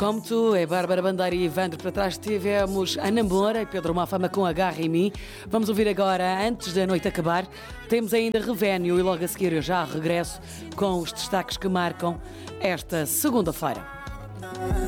Como tu, é Bárbara Bandeira e Ivandro. Para trás tivemos Ana Moura e Pedro Mafama com Agarra em Mim. Vamos ouvir agora, antes da noite acabar, temos ainda Revénio e logo a seguir eu já regresso com os destaques que marcam esta segunda-feira.